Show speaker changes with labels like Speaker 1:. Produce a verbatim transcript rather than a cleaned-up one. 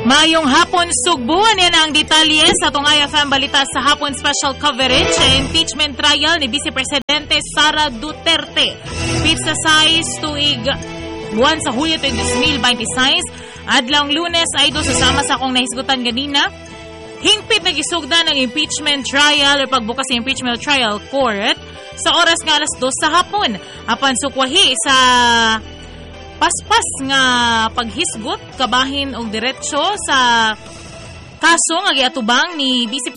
Speaker 1: Mayong hapon sugbuan yan ang detalye sa itong I F M Balita sa hapon special coverage sa impeachment trial ni Vice Presidente Sara Duterte. Pizza size tuig buwan sa Hulyo twenty twenty-six. Adlawng Lunes ay do susama sa akong nahisgutan ganina. Hingpit na gisugdan ng impeachment trial o pagbukas sa impeachment trial court sa oras nga alas dos sa hapon. Apan sukwahi sa paspas nga paghisgot kabahin og diretso sa kaso nga giatubang ni Vice